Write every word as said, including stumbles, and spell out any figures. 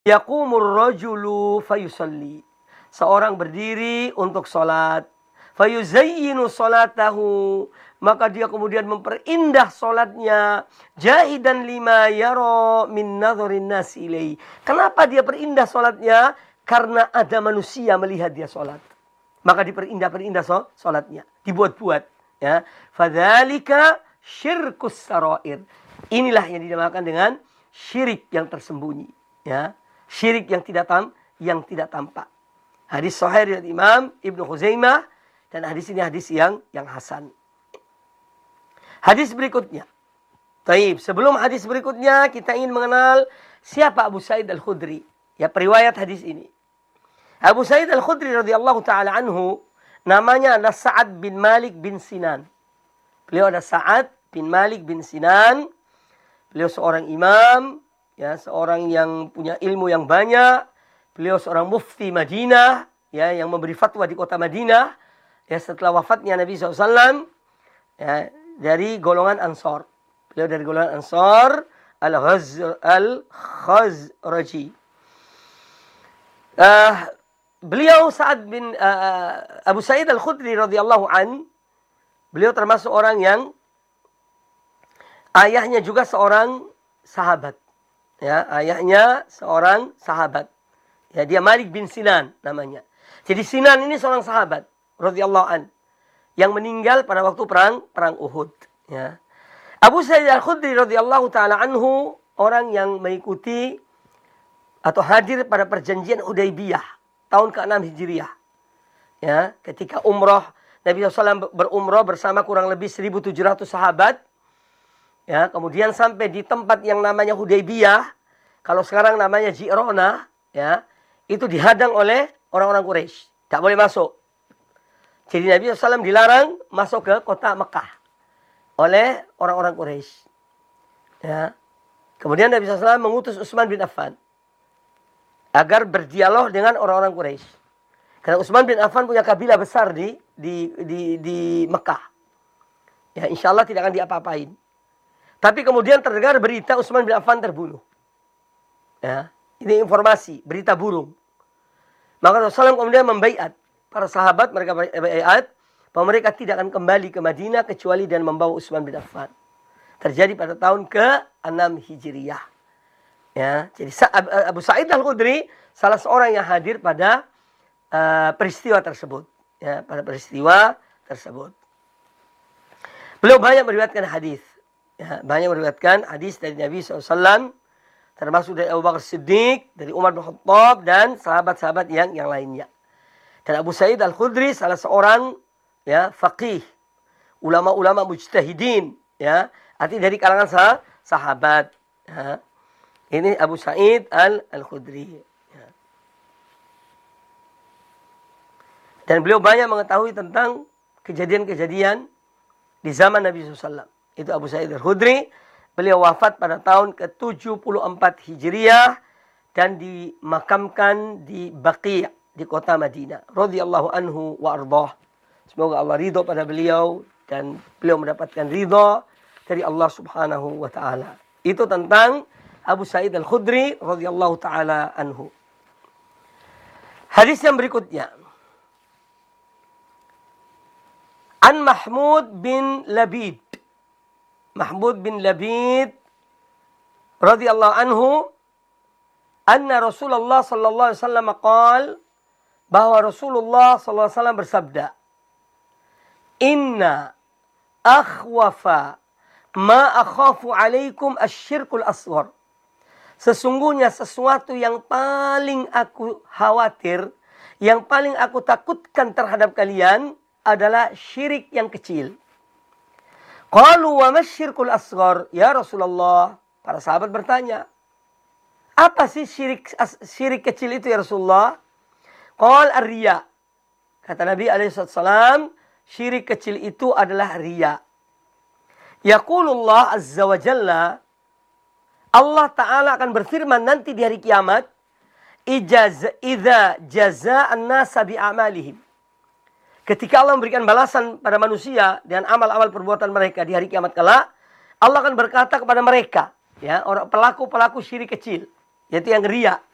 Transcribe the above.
Yaqumur rajulu fayusalli. Seorang berdiri untuk salat. Fayuzayyinu salatahu. Maka dia kemudian memperindah salatnya. Jahidan lima yara min nadharin nasi ilaihi. Kenapa dia perindah salatnya? Karena ada manusia melihat dia salat. Maka diperindah-perindah salatnya. Dibuat-buat. Ya. Fadzalika syirkus sarair. Inilah yang dinamakan dengan syirik yang tersembunyi. Ya. Syirik yang tidak tam, yang tidak tampak. Hadis sahih dari Imam Ibnu Khuzaimah. Dan hadis ini hadis yang yang hasan. Hadis berikutnya. Taib. Sebelum hadis berikutnya, kita ingin mengenal siapa Abu Sa'id Al-Khudri. Ya, periwayat hadis ini. Abu Sa'id Al-Khudri radhiyallahu ta'ala anhu, namanya adalah Sa'ad bin Malik bin Sinan. Beliau adalah Sa'ad bin Malik bin Sinan. Beliau seorang imam, ya, seorang yang punya ilmu yang banyak. Beliau seorang mufti Madinah, ya, yang memberi fatwa di kota Madinah. Ya, setelah wafatnya Nabi shallallahu alaihi wasallam, ya, dari golongan Ansor. Beliau dari golongan Ansor, Al-Khazraji. Uh, beliau Sa'ad bin uh, Abu Sa'id Al-Khudri radhiyallahu an, beliau termasuk orang yang ayahnya juga seorang sahabat. Ya, ayahnya seorang sahabat. Ya, dia Malik bin Sinan namanya. Jadi Sinan ini seorang sahabat radhiyallahu an yang meninggal pada waktu perang perang Uhud. Ya. Abu Sa'id Al-Khudri radhiyallahu taala anhu orang yang mengikuti atau hadir pada perjanjian Hudaybiyah tahun keenam Hijriah. Ya, ketika umroh Nabi shallallahu alaihi wasallam berumroh bersama kurang lebih seribu tujuh ratus sahabat. Ya, kemudian sampai di tempat yang namanya Hudaybiyah, kalau sekarang namanya Ji'rona, ya, itu dihadang oleh orang-orang Quraisy, tak boleh masuk. Jadi Nabi shallallahu alaihi wasallam dilarang masuk ke kota Mekah oleh orang-orang Quraisy. Ya. Kemudian Nabi shallallahu alaihi wasallam mengutus Utsman bin Affan agar berdialog dengan orang-orang Quraisy. Karena Utsman bin Affan punya kabilah besar di di di, di Mekah. Ya, insya Allah tidak akan diapa-apain. Tapi kemudian terdengar berita Utsman bin Affan terbunuh. Ya, ini informasi, berita burung. Maka Rasulullah kemudian membaiat para sahabat, mereka baiat bahwa mereka tidak akan kembali ke Madinah kecuali dan membawa Utsman bin Affan. Terjadi pada tahun keenam Hijriyah. Ya, jadi Abu Sa'id Al-Khudri salah seorang yang hadir pada uh, peristiwa tersebut. Ya, pada peristiwa tersebut. Beliau banyak meriwayatkan hadis. Ya, banyak meriwayatkan hadis dari Nabi shallallahu alaihi wasallam, termasuk dari Abu Bakar Siddiq, dari Umar bin Khattab, dan sahabat-sahabat yang yang lainnya. Dan Abu Sa'id Al-Khudri salah seorang, ya, faqih, ulama-ulama mujtahidin, ya, artinya dari kalangan sah, sahabat. Ya. Ini Abu Sa'id Al-Khudri. Ya. Dan beliau banyak mengetahui tentang kejadian-kejadian di zaman Nabi shallallahu alaihi wasallam. Itu Abu Sa'id Al-Khudri. Beliau wafat pada tahun ke tujuh puluh empat Hijriah dan dimakamkan di Baqi' di kota Madinah. Radhiyallahu anhu wa ardhah. Semoga Allah ridho pada beliau dan beliau mendapatkan ridho dari Allah Subhanahu wa taala. Itu tentang Abu Sa'id Al-Khudri radhiyallahu taala anhu. Hadis yang berikutnya. An Mahmud bin Labid. Mahmud bin Labid radhiyallahu anhu anna Rasulullah sallallahu alaihi wasallam qaal, bahwa Rasulullah sallallahu alaihi wasallam bersabda, inna akhwafa ma akhafu alaikum asyirkul asghar. Sesungguhnya sesuatu yang paling aku khawatir, yang paling aku takutkan terhadap kalian adalah syirik yang kecil. Qalu wa masyirkul asghar ya Rasulullah. Para sahabat bertanya, apa sih syirik syirik kecil itu ya Rasulullah? Qal ar-riya. Kata Nabi alaihi wasallam, syirik kecil itu adalah riya. Yaqulullah azza wa jalla, Allah Ta'ala akan berfirman nanti di hari kiamat, Ijaz, idza jaza'an nasa bi'amalihim. Ketika Allah memberikan balasan pada manusia dengan amal-amal perbuatan mereka di hari kiamat kelak, Allah akan berkata kepada mereka, ya, orang pelaku-pelaku syirik kecil, yaitu yang riya.